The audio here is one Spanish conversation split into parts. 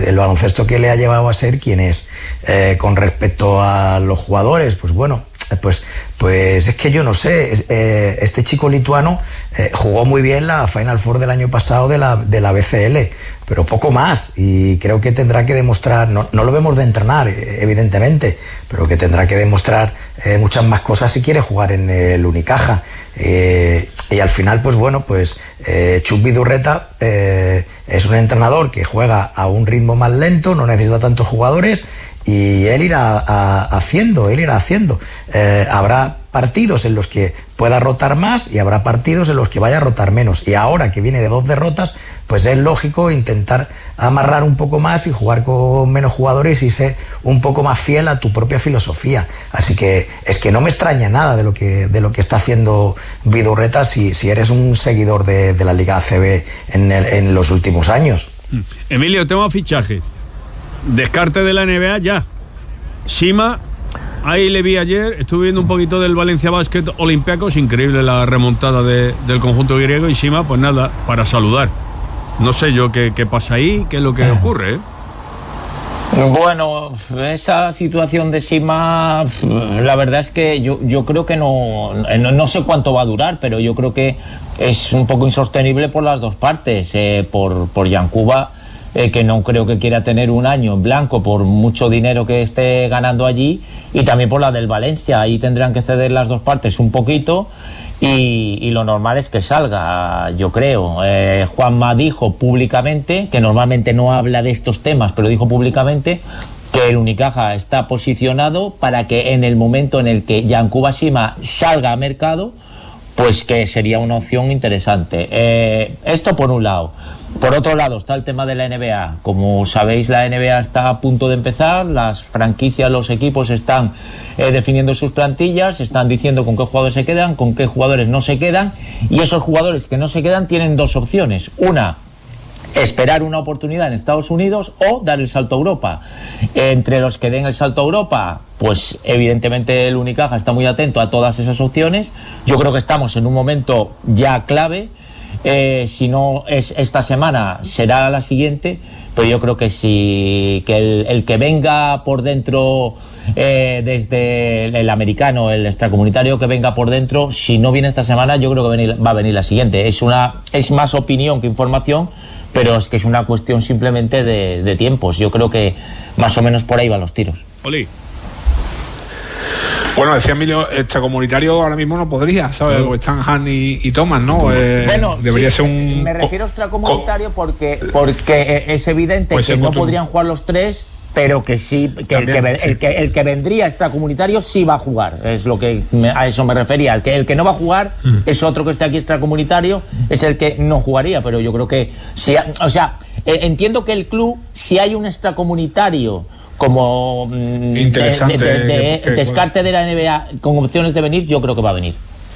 el baloncesto que le ha llevado a ser quien es. Con respecto a los jugadores, pues bueno, pues es que yo no sé, este chico lituano jugó muy bien la Final Four del año pasado de la BCL, pero poco más, y creo que tendrá que demostrar, no lo vemos de entrenar, evidentemente, pero que tendrá que demostrar muchas más cosas si quiere jugar en el Unicaja. Y al final, pues bueno, Chus Vidurreta es un entrenador que juega a un ritmo más lento, no necesita tantos jugadores, y él irá haciendo. Habrá partidos en los que pueda rotar más y habrá partidos en los que vaya a rotar menos, y ahora que viene de 2 derrotas, pues es lógico intentar amarrar un poco más y jugar con menos jugadores y ser un poco más fiel a tu propia filosofía. Así que es que no me extraña nada de lo que está haciendo Vidurreta si eres un seguidor de la Liga ACB en los últimos años. Emilio, tema fichaje, descarte de la NBA ya. Sima, ahí le vi ayer, estuve viendo un poquito del Valencia Basket Olympiacos, increíble la remontada del conjunto griego, y Sima, pues nada, para saludar. No sé yo qué pasa ahí, qué es lo que ocurre, ¿eh? Bueno, esa situación de Sima, la verdad es que yo creo que no sé cuánto va a durar, pero yo creo que es un poco insostenible por las dos partes. Por Yankuba, que no creo que quiera tener un año en blanco por mucho dinero que esté ganando allí, y también por la del Valencia. Ahí tendrán que ceder las dos partes un poquito, y lo normal es que salga, yo creo. Juanma dijo públicamente, que normalmente no habla de estos temas, pero dijo públicamente que el Unicaja está posicionado para que en el momento en el que Yankuba Sima salga a mercado, pues que sería una opción interesante. Esto por un lado. Por otro lado está el tema de la NBA. Como sabéis, la NBA está a punto de empezar, las franquicias, los equipos están definiendo sus plantillas, están diciendo con qué jugadores se quedan, con qué jugadores no se quedan, y esos jugadores que no se quedan tienen dos opciones. Una, esperar una oportunidad en Estados Unidos, o dar el salto a Europa. Entre los que den el salto a Europa, pues evidentemente el Unicaja está muy atento a todas esas opciones. Yo creo que estamos en un momento ya clave. Si no es esta semana, será la siguiente, pero yo creo que el que venga por dentro, desde el americano, el extracomunitario que venga por dentro, si no viene esta semana, yo creo que va a venir la siguiente. Es más opinión que información, pero es que es una cuestión simplemente de tiempos. Yo creo que más o menos por ahí van los tiros. Oli. Bueno, decía Emilio, extracomunitario ahora mismo no podría, ¿sabes? Porque están Han y Thomas, ¿no? Bueno, debería ser un... Me refiero a extracomunitario porque es evidente pues que no podrían jugar los tres, pero que sí, que el que vendría extracomunitario sí va a jugar. Es lo que a eso me refería. El que no va a jugar es otro que esté aquí extracomunitario, es el que no jugaría, pero yo creo que sí, entiendo que el club, si hay un extracomunitario como descarte de la NBA con opciones de venir, yo creo que va a venir.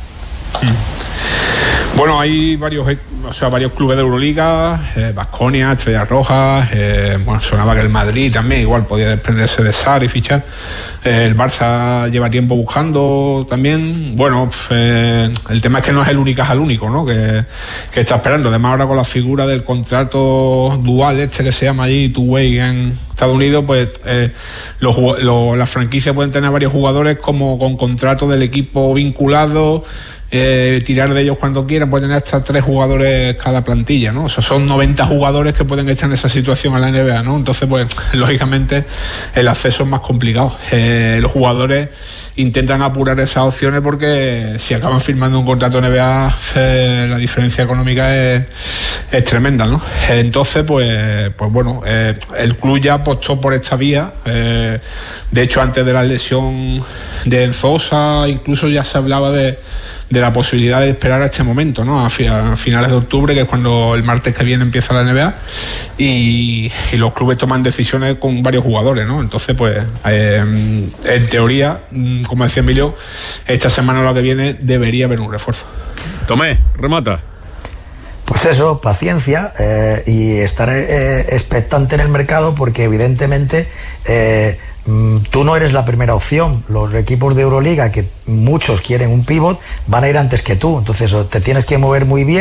Bueno, hay varios clubes de Euroliga, Baskonia, Estrellas Rojas, sonaba que el Madrid también igual podía desprenderse de Sarr y fichar. El Barça lleva tiempo buscando también. Bueno, el tema es que no es el Unicaja el único, ¿no? que está esperando. Además, ahora con la figura del contrato dual que se llama allí, two-way en Estados Unidos, pues las franquicias pueden tener varios jugadores como con contrato del equipo vinculado. Tirar de ellos cuando quieran, pueden tener hasta 3 jugadores cada plantilla, ¿no? Esos son 90 jugadores que pueden estar en esa situación a la NBA, ¿no? Entonces, pues, lógicamente, el acceso es más complicado. Los jugadores intentan apurar esas opciones porque si acaban firmando un contrato NBA, la diferencia económica es tremenda, ¿no? Entonces, pues bueno, el club ya apostó por esta vía. De hecho, antes de la lesión de Enzosa, incluso ya se hablaba de la posibilidad de esperar a este momento, ¿no? A finales de octubre, que es cuando el martes que viene empieza la NBA, y los clubes toman decisiones con varios jugadores, ¿no? Entonces, pues, en teoría, como decía Emilio, esta semana o la que viene debería haber un refuerzo. Tomé, remata. Pues eso, paciencia y estar expectante en el mercado, porque evidentemente tú no eres la primera opción. Los equipos de Euroliga, que muchos quieren un pívot, van a ir antes que tú. Entonces te tienes que mover muy bien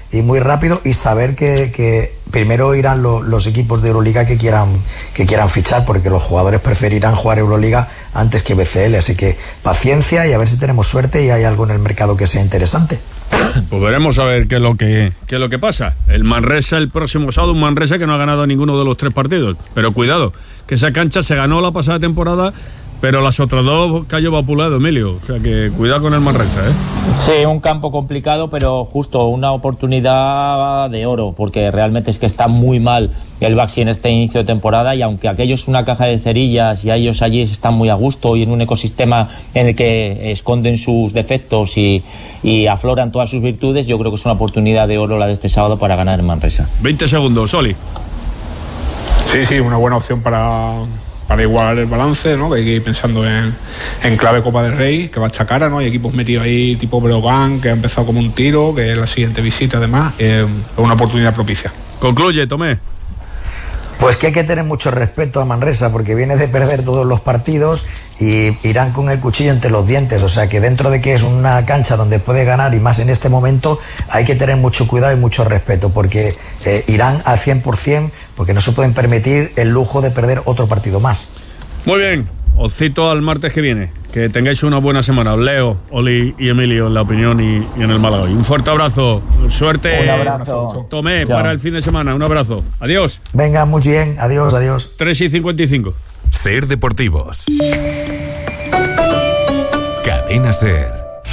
muy rápido, y saber que primero irán los equipos de Euroliga que quieran fichar, porque los jugadores preferirán jugar Euroliga antes que BCL, así que paciencia y a ver si tenemos suerte y hay algo en el mercado que sea interesante. Pues veremos a ver qué es lo que pasa. El Manresa el próximo sábado, un Manresa que no ha ganado ninguno de los 3 partidos, pero cuidado, que esa cancha se ganó la pasada temporada, pero las otras 2 cayó vapuleado, Emilio, o sea que cuidado con el Manresa, ¿eh? Sí, un campo complicado, pero justo una oportunidad de oro, porque realmente es que está muy mal el Baxi en este inicio de temporada, y aunque aquello es una caja de cerillas y ellos allí están muy a gusto y en un ecosistema en el que esconden sus defectos y afloran todas sus virtudes, yo creo que es una oportunidad de oro la de este sábado para ganar en Manresa. 20 segundos, Oli. Sí, una buena opción para igualar el balance, ¿no? Que hay que ir pensando en clave Copa del Rey, que va a echar cara, ¿no? Hay equipos metidos ahí tipo Breogán, que ha empezado como un tiro, que es la siguiente visita además, es una oportunidad propicia. Concluye, Tomé. Pues que hay que tener mucho respeto a Manresa, porque viene de perder todos los partidos y irán con el cuchillo entre los dientes, o sea que dentro de que es una cancha donde puede ganar, y más en este momento, hay que tener mucho cuidado y mucho respeto, porque irán al 100%, porque no se pueden permitir el lujo de perder otro partido más. Muy bien, os cito al martes que viene. Que tengáis una buena semana. Leo, Oli y Emilio en La Opinión y en el Málaga. Un fuerte abrazo, suerte. Un abrazo. Tomé Chao. Para el fin de semana. Un abrazo. Adiós. Venga, muy bien. Adiós. 3:55. Ser Deportivos. Cadena Ser.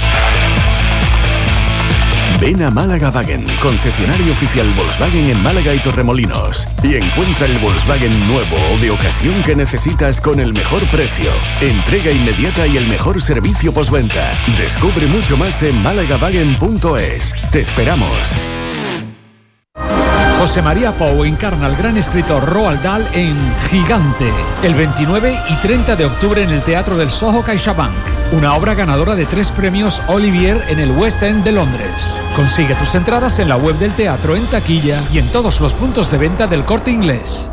Ven a Málaga Wagen, concesionario oficial Volkswagen en Málaga y Torremolinos, y encuentra el Volkswagen nuevo o de ocasión que necesitas con el mejor precio, entrega inmediata y el mejor servicio postventa. Descubre mucho más en málagawagen.es. Te esperamos. José María Pou encarna al gran escritor Roald Dahl en Gigante, el 29 y 30 de octubre en el Teatro del Soho CaixaBank, una obra ganadora de 3 premios Olivier en el West End de Londres. Consigue tus entradas en la web del teatro, en taquilla y en todos los puntos de venta del Corte Inglés.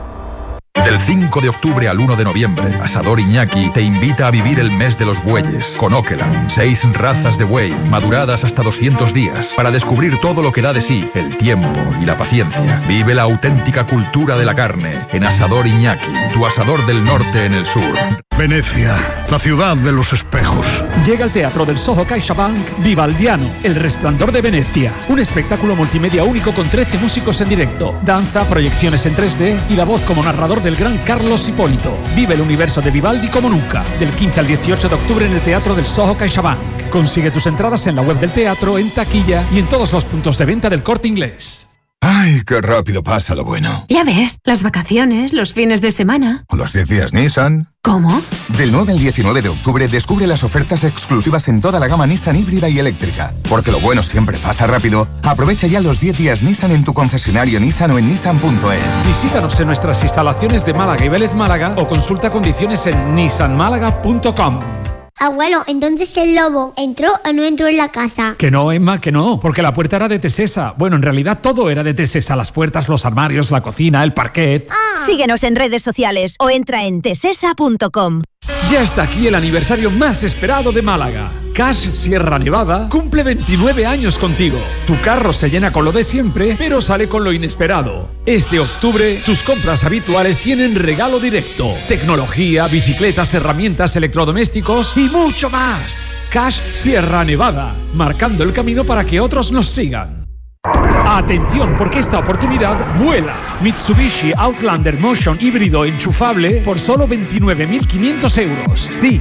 Del 5 de octubre al 1 de noviembre, Asador Iñaki te invita a vivir el mes de los bueyes con Okeland. 6 razas de buey, maduradas hasta 200 días, para descubrir todo lo que da de sí el tiempo y la paciencia. Vive la auténtica cultura de la carne en Asador Iñaki, tu asador del norte en el sur. Venecia, la ciudad de los espejos. Llega al Teatro del Soho CaixaBank Vivaldiano, El Resplandor de Venecia, un espectáculo multimedia único con 13 músicos en directo, danza, proyecciones en 3D y la voz como narrador del gran Carlos Hipólito. Vive el universo de Vivaldi como nunca, del 15 al 18 de octubre en el Teatro del Soho CaixaBank. Consigue tus entradas en la web del teatro, en taquilla y en todos los puntos de venta del Corte Inglés. Ay, qué rápido pasa lo bueno. Ya ves, las vacaciones, los fines de semana. Los 10 días Nissan. ¿Cómo? Del 9 al 19 de octubre descubre las ofertas exclusivas en toda la gama Nissan híbrida y eléctrica. Porque lo bueno siempre pasa rápido. Aprovecha ya los 10 días Nissan en tu concesionario Nissan o en nissan.es. Visítanos en nuestras instalaciones de Málaga y Vélez Málaga o consulta condiciones en nissanmálaga.com. Abuelo, entonces el lobo ¿entró o no entró en la casa? Que no, Emma, que no, porque la puerta era de Tesesa. Bueno, en realidad todo era de Tesesa, las puertas, los armarios, la cocina, el parquet. Síguenos en redes sociales o entra en tesesa.com. Ya está aquí el aniversario más esperado de Málaga. Cash Sierra Nevada cumple 29 años contigo. Tu carro se llena con lo de siempre, pero sale con lo inesperado. Este octubre, tus compras habituales tienen regalo directo. Tecnología, bicicletas, herramientas, electrodomésticos y mucho más. Cash Sierra Nevada, marcando el camino para que otros nos sigan. Atención, porque esta oportunidad vuela. Mitsubishi Outlander Motion híbrido enchufable por solo 29.500 euros. Sí,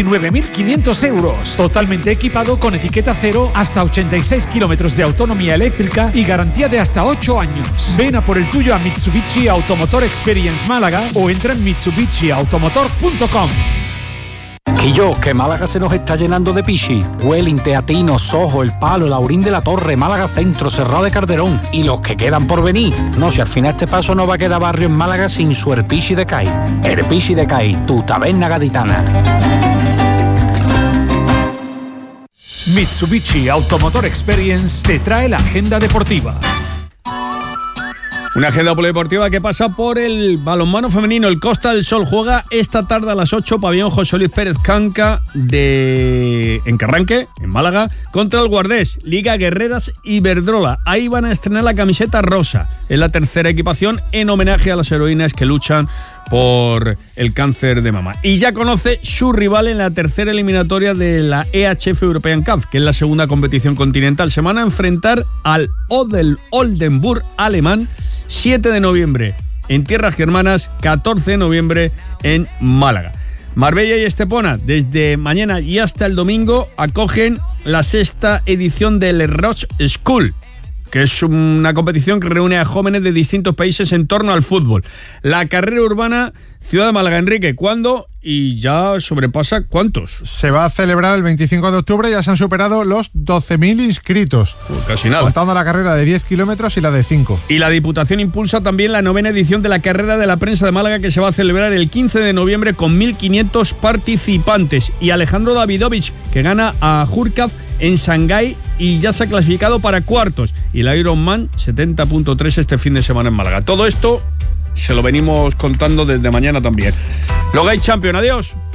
29.500 euros. Totalmente equipado con etiqueta cero, hasta 86 kilómetros de autonomía eléctrica y garantía de hasta 8 años. Ven a por el tuyo a Mitsubishi Automotor Experience Málaga o entra en mitsubishiautomotor.com. Que Málaga se nos está llenando de pichi. Welling, Teatino, Soho, El Palo, Laurín de la Torre, Málaga Centro, Serrao de Calderón y los que quedan por venir. No, si al final este paso no va a quedar barrio en Málaga sin su Erpichi de Cai. Erpichi de Cai, tu taberna gaditana. Mitsubishi Automotor Experience te trae la agenda deportiva. Una agenda polideportiva que pasa por el balonmano femenino. El Costa del Sol juega esta tarde a las 8, pabellón José Luis Pérez Canca en Carranque, en Málaga, contra el Guardés, Liga Guerreras Iberdrola. Ahí van a estrenar la camiseta rosa. Es la tercera equipación en homenaje a las heroínas que luchan por el cáncer de mama. Y ya conoce su rival en la tercera eliminatoria de la EHF European Cup, que es la segunda competición continental. Se van a enfrentar al Oldenburg alemán 7 de noviembre en tierras germanas, 14 de noviembre en Málaga. Marbella y Estepona, desde mañana y hasta el domingo, acogen la 6ª edición del Roche School, que es una competición que reúne a jóvenes de distintos países en torno al fútbol. La carrera urbana Ciudad de Málaga, Enrique, ¿cuándo? Y ya sobrepasa ¿cuántos? Se va a celebrar el 25 de octubre, ya se han superado los 12.000 inscritos. Casi nada. Contando la carrera de 10 kilómetros y la de 5. Y la Diputación impulsa también la 9ª edición de la carrera de la prensa de Málaga, que se va a celebrar el 15 de noviembre con 1.500 participantes. Y Alejandro Davidovich, que gana a Hurkacz en Shanghái y ya se ha clasificado para cuartos. Y la Ironman 70.3 este fin de semana en Málaga. Todo esto se lo venimos contando desde mañana también. Luego hay Champions, adiós.